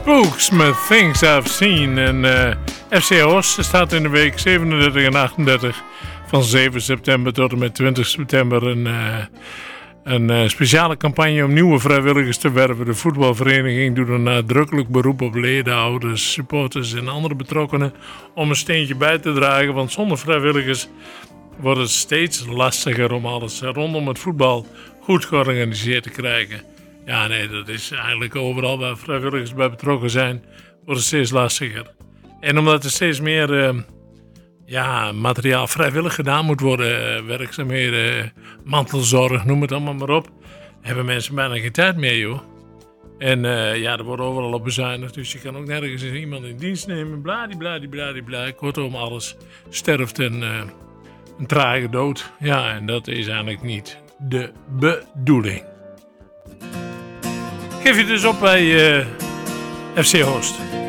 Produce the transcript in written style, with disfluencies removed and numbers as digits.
Spooks met Things I've Seen. En FC Horst staat in de week 37 en 38 van 7 september tot en met 20 september een speciale campagne om nieuwe vrijwilligers te werven. De voetbalvereniging doet een nadrukkelijk beroep op leden, ouders, supporters en andere betrokkenen om een steentje bij te dragen, want zonder vrijwilligers wordt het steeds lastiger om alles rondom het voetbal goed georganiseerd te krijgen. Ja, nee, dat is eigenlijk overal waar vrijwilligers bij betrokken zijn, wordt het steeds lastiger. En omdat er steeds meer materiaal vrijwillig gedaan moet worden, werkzaamheden, mantelzorg, noem het allemaal maar op, hebben mensen bijna geen tijd meer, joh. En er wordt overal op bezuinigd, dus je kan ook nergens iemand in dienst nemen, bladibladibladibla. Kortom, alles sterft een trage dood. Ja, en dat is eigenlijk niet de bedoeling. Geef je dus op bij FC Horst.